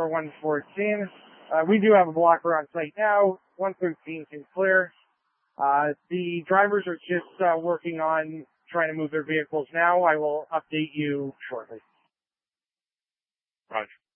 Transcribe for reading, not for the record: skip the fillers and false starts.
114. We do have a blocker on site now. 113 seems clear. The drivers are just working on trying to move their vehicles now. I will update you shortly. Roger.